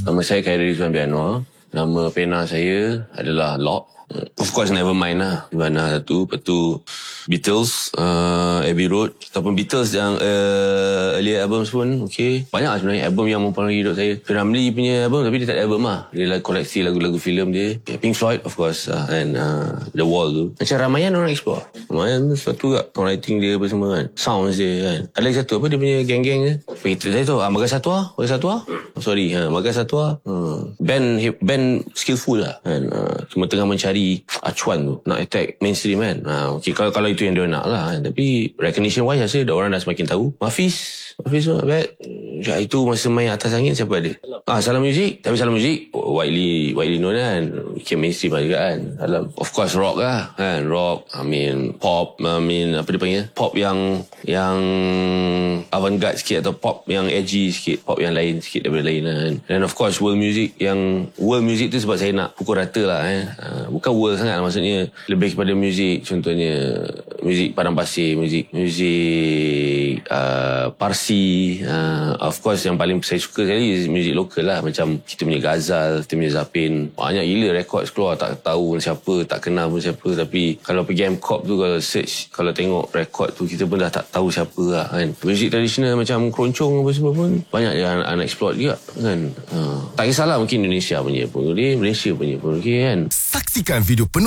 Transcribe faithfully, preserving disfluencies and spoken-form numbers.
Nama saya Khairi Rizwan Bianwar. Nama pena saya adalah Lock. Of course, Nevermind lah. Di mana satu, lepas tu Beatles, uh, Abbey Road, ataupun Beatles yang uh, earlier albums pun, okay. Banyak lah sebenarnya album yang mempengaruhi hidup saya. Ramli punya album, tapi dia tak ada album lah. Dia lah koleksi lagu-lagu filem dia. Okay. Pink Floyd, of course, uh, and uh, The Wall tu. Macam Ramayana orang explore. Ramayana tu sesuatu kat songwriting dia apa semua kan. Sounds dia kan. Ada lagi satu, apa dia punya geng-geng dia. Kita saya tahu, ah, Marga Satwa, Marga Satwa. Oh, sorry, ha, Marga Satwa. Hmm. Band, band skillful lah kan. Uh, cuma tengah mencari acuan tu, nak attack mainstream kan. Ha, okay, kalau, kalau itu yang dia nak lah kan. Tapi recognition wise saya dah orang dah semakin tahu. Hafiz Hafiz pun baik. Ya, itu masa main Atas Angin siapa ada? Ah, Salam Music. Tapi Salam Music widely widely known kan. Bikin mainstream lah juga kan. Dalam, of course rock lah kan. Rock, I mean pop, I mean apa dia panggil? Pop yang yang avant-garde sikit atau pop yang edgy sikit, pop yang lain sikit daripada lain lah kan. Dan of course world music, yang world music tu sebab saya nak pukul rata lah eh. Ha, bukan world sangat lah, maksudnya lebih kepada muzik, contohnya muzik Padang Pasir, muzik muzik uh, Parsi, uh, of course yang paling saya suka sekali is muzik lokal lah, macam kita punya Ghazal, kita punya Zapin. Banyak gila record keluar, tak tahu siapa, tak kenal pun siapa, tapi kalau pergi M C O P tu, kalau search, kalau tengok record tu, kita pun dah tak tahu siapa lah kan. Muzik tradisional macam keroncong apa semua pun banyak yang unexplored juga kan. Uh, tak kisahlah, mungkin Indonesia punya pun, dia Malaysia punya pun, okay kan. Saksikan video penuh